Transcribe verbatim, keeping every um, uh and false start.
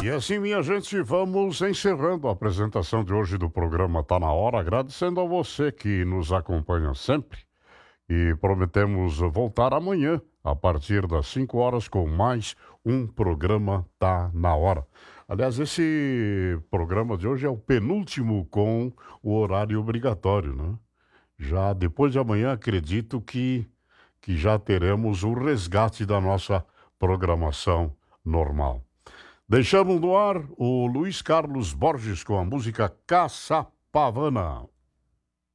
E assim, minha gente, vamos encerrando a apresentação de hoje do programa Tá na Hora, agradecendo a você que nos acompanha sempre e prometemos voltar amanhã a partir das cinco horas com mais um programa Tá na Hora. Aliás, esse programa de hoje é o penúltimo com o horário obrigatório, né? Já depois de amanhã, acredito que, que já teremos o resgate da nossa programação normal. Deixamos no ar o Luiz Carlos Borges com a música Caçapavana.